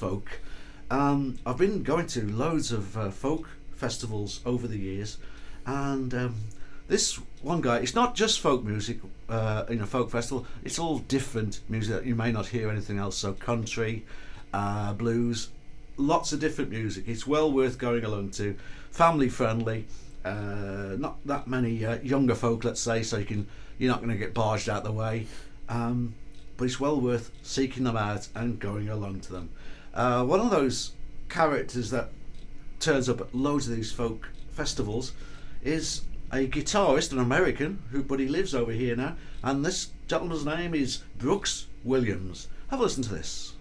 folk. I've been going to loads of folk festivals over the years, and this one guy, it's not just folk music in a folk festival, it's all different music that you may not hear anything else. So country, blues, lots of different music. It's well worth going along to. Family friendly, not that many younger folk, let's say, so you're not going to get barged out the way. But it's well worth seeking them out and going along to them. One of those characters that turns up at loads of these folk festivals is a guitarist, an American, but he lives over here now, and this gentleman's name is Brooks Williams. Have a listen to this.